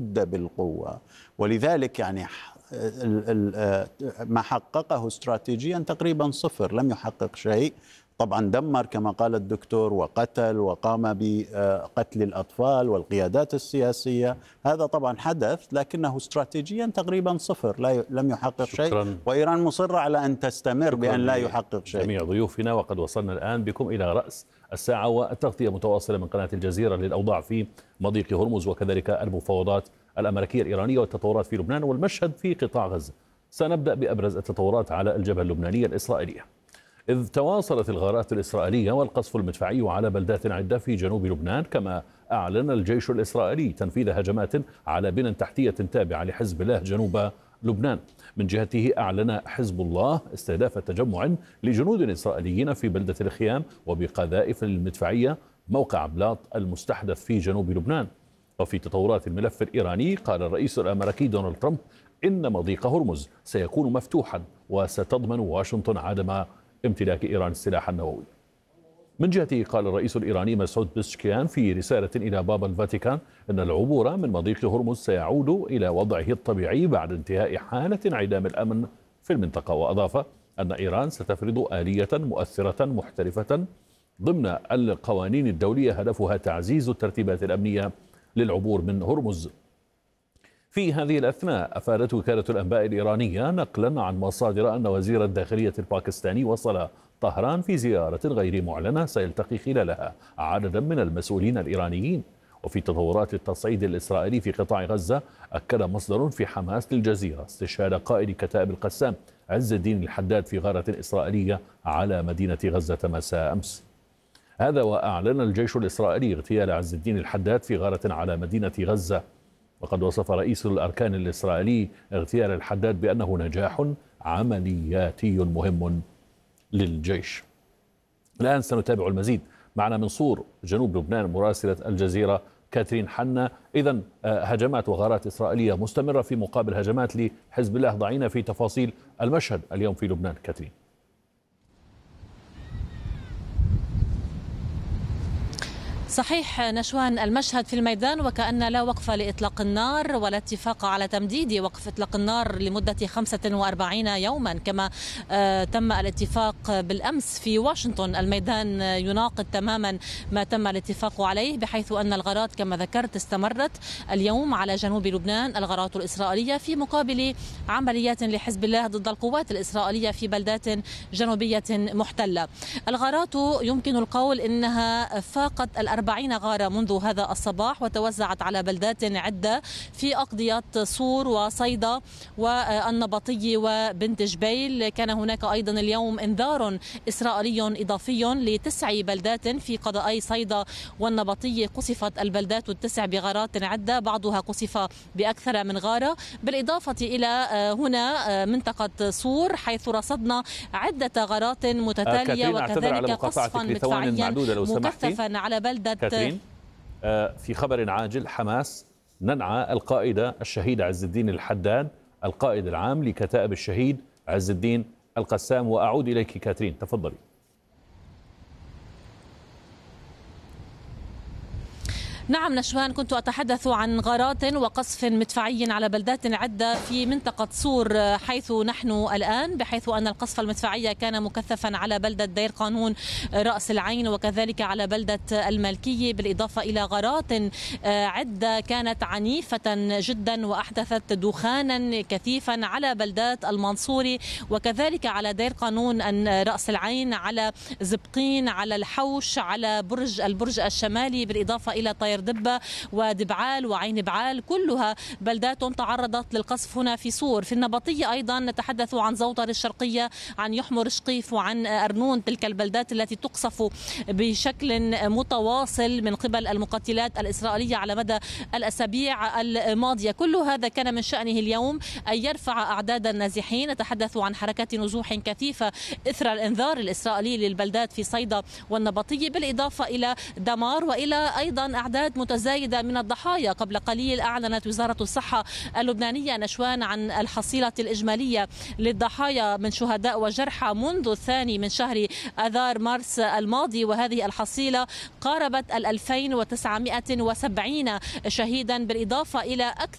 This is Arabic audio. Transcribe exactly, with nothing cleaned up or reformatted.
لابد بالقوة. ولذلك يعني ما حققه استراتيجيا تقريبا صفر، لم يحقق شيء. طبعا دمر كما قال الدكتور وقتل وقام بقتل الأطفال والقيادات السياسية، هذا طبعا حدث، لكنه استراتيجيا تقريبا صفر، لا لم يحقق شكراً. شيء، وإيران مصرة على أن تستمر بأن لا يحقق شيء. جميع ضيوفنا، وقد وصلنا الآن بكم إلى رأس الساعة والتغطية متواصلة من قناة الجزيرة للأوضاع في مضيق هرمز وكذلك المفاوضات الأمريكية الإيرانية والتطورات في لبنان والمشهد في قطاع غزة. سنبدأ بأبرز التطورات على الجبهة اللبنانية الإسرائيلية، إذ تواصلت الغارات الإسرائيلية والقصف المدفعي على بلدات عدة في جنوب لبنان، كما أعلن الجيش الإسرائيلي تنفيذ هجمات على بنى تحتية تابعة لحزب الله جنوب لبنان. من جهته أعلن حزب الله استهداف تجمع لجنود إسرائيليين في بلدة الخيام وبقذائف المدفعية موقع بلاط المستحدث في جنوب لبنان. وفي تطورات الملف الإيراني، قال الرئيس الأمريكي دونالد ترامب إن مضيق هرمز سيكون مفتوحا وستضمن واشنطن عدم امتلاك إيران السلاح النووي. من جهته قال الرئيس الإيراني مسعود بزشكيان في رسالة إلى بابا الفاتيكان أن العبور من مضيق هرمز سيعود إلى وضعه الطبيعي بعد انتهاء حالة انعدام الأمن في المنطقة. وأضاف أن إيران ستفرض آلية مؤثرة محترفة ضمن القوانين الدولية هدفها تعزيز الترتيبات الأمنية للعبور من هرمز. في هذه الأثناء أفادت وكالة الأنباء الإيرانية نقلا عن مصادر أن وزير الداخلية الباكستاني وصل طهران في زيارة غير معلنة سيلتقي خلالها عددا من المسؤولين الإيرانيين. وفي تطورات التصعيد الإسرائيلي في قطاع غزة، أكد مصدر في حماس للجزيرة استشهاد قائد كتائب القسام عز الدين الحداد في غارة إسرائيلية على مدينة غزة مساء أمس. هذا وأعلن الجيش الإسرائيلي اغتيال عز الدين الحداد في غارة على مدينة غزة. وقد وصف رئيس الأركان الإسرائيلي اغتيال الحداد بأنه نجاح عملياتي مهم للجيش. الآن سنتابع المزيد. معنا من صور جنوب لبنان مراسلة الجزيرة كاترين حنا. إذن هجمات وغارات إسرائيلية مستمرة في مقابل هجمات لحزب الله. ضعينا في تفاصيل المشهد اليوم في لبنان كاترين. صحيح نشوان، المشهد في الميدان وكأن لا وقف لإطلاق النار ولا اتفاق على تمديد وقف إطلاق النار لمدة خمسة وأربعين يوما كما تم الاتفاق بالأمس في واشنطن. الميدان يناقض تماما ما تم الاتفاق عليه، بحيث أن الغارات كما ذكرت استمرت اليوم على جنوب لبنان، الغارات الإسرائيلية في مقابل عمليات لحزب الله ضد القوات الإسرائيلية في بلدات جنوبية محتلة. الغارات يمكن القول إنها فاقت الأربعين غارة منذ هذا الصباح، وتوزعت على بلدات عدة في أقضية صور وصيدا والنبطي وبنت جبيل. كان هناك أيضا اليوم انذار إسرائيلي إضافي لتسع بلدات في قضائي صيدا والنبطي. قصفت البلدات التسع بغارات عدة، بعضها قصف بأكثر من غارة، بالإضافة إلى هنا منطقة صور حيث رصدنا عدة غارات متتالية وكذلك قصفا مدفعيا مكثفا على بلدة كاترين. في خبر عاجل، حماس ننعى القائدة الشهيد عز الدين الحداد القائد العام لكتائب الشهيد عز الدين القسام. وأعود إليك كاترين، تفضلي. نعم نشوان، كنت أتحدث عن غارات وقصف مدفعي على بلدات عدة في منطقة صور حيث نحن الآن، بحيث أن القصف المدفعي كان مكثفا على بلدة دير قانون رأس العين وكذلك على بلدة الملكية، بالإضافة إلى غارات عدة كانت عنيفة جدا وأحدثت دخانا كثيفا على بلدات المنصوري وكذلك على دير قانون رأس العين، على زبقين، على الحوش، على برج البرج الشمالي، بالإضافة إلى طير دبة ودبعال وعين بعال، كلها بلدات تعرضت للقصف هنا في صور. في النبطية أيضا نتحدث عن زوطر الشرقية، عن يحمر شقيف، وعن أرنون، تلك البلدات التي تقصف بشكل متواصل من قبل المقاتلات الإسرائيلية على مدى الأسابيع الماضية. كل هذا كان من شأنه اليوم أن يرفع أعداد النازحين. نتحدث عن حركات نزوح كثيفة إثر الإنذار الإسرائيلي للبلدات في صيدا والنبطية، بالإضافة إلى دمار وإلى أيضا أعداد متزايدة من الضحايا. قبل قليل أعلنت وزارة الصحة اللبنانية نشوان عن الحصيلة الإجمالية للضحايا من شهداء وجرحى منذ الثاني من شهر آذار مارس الماضي، وهذه الحصيلة قاربت الألفين وتسعمائة وسبعين شهيدا، بالإضافة إلى أكثر